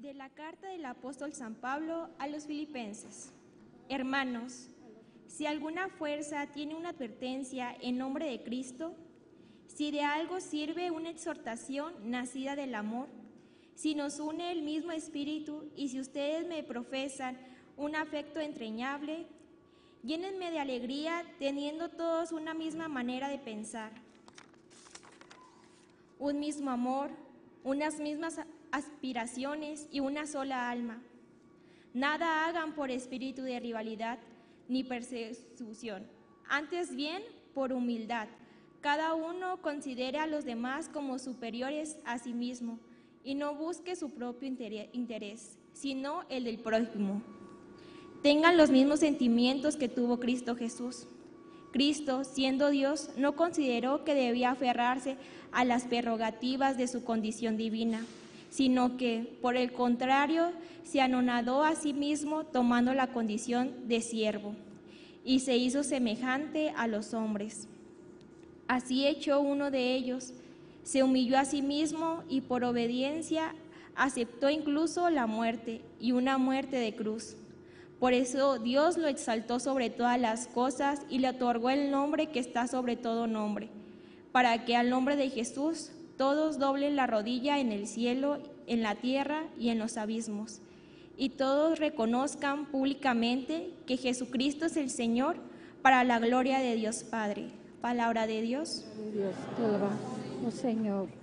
De la carta del apóstol San Pablo a los Filipenses. Hermanos, si alguna fuerza tiene una advertencia en nombre de Cristo, si de algo sirve una exhortación nacida del amor, si nos une el mismo espíritu y si ustedes me profesan un afecto entrañable, llénenme de alegría teniendo todos una misma manera de pensar, un mismo amor, unas mismas aspiraciones y una sola alma. Nada hagan por espíritu de rivalidad ni persecución, antes bien por humildad. Cada uno considere a los demás como superiores a sí mismo y no busque su propio interés, sino el del prójimo. Tengan los mismos sentimientos que tuvo Cristo Jesús. Cristo, siendo Dios, no consideró que debía aferrarse a las prerrogativas de su condición divina, sino que, por el contrario, se anonadó a sí mismo tomando la condición de siervo, y se hizo semejante a los hombres. Así hecho uno de ellos, se humilló a sí mismo y por obediencia aceptó incluso la muerte, y una muerte de cruz. Por eso Dios lo exaltó sobre todas las cosas y le otorgó el nombre que está sobre todo nombre, para que al nombre de Jesús todos doblen la rodilla en el cielo, en la tierra y en los abismos, y todos reconozcan públicamente que Jesucristo es el Señor, para la gloria de Dios Padre. Palabra de Dios. Dios te alabamos, Señor.